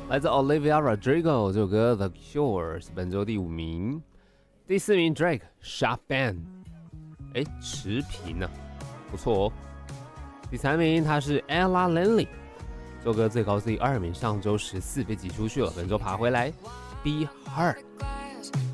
来自 Olivia Rodrigo 这首歌 The Cure 是本周第5名。第4名 Drake Shop Band， 持平啊，不错哦。第3名他是 Ella Lenley， 这首歌最高是第2名，上周14被挤出去了，本周爬回来 Be Her。